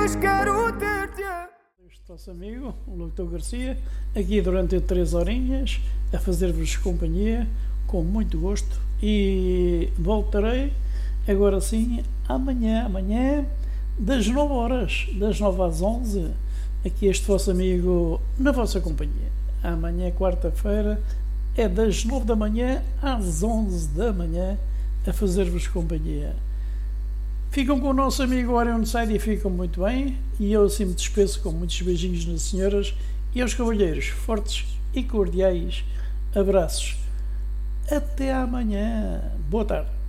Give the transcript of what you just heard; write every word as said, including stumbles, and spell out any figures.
pois quero ter-te. Este nosso amigo, o Locutor Garcia, aqui durante três horinhas, a fazer-vos companhia, com muito gosto, e voltarei, agora sim, amanhã, amanhã, das nove horas, das nove às onze, aqui este vosso amigo, na vossa companhia. Amanhã, quarta-feira, é das nove da manhã às onze da manhã, a fazer-vos companhia. Ficam com o nosso amigo Orion Side e ficam muito bem, e eu assim me despeço com muitos beijinhos nas senhoras e aos cavalheiros, fortes e cordiais abraços. Até amanhã. Boa tarde.